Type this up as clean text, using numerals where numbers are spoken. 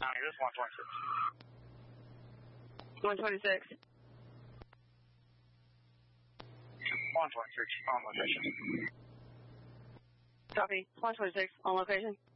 County, this is 126. 126 on location. Copy. 126 on location.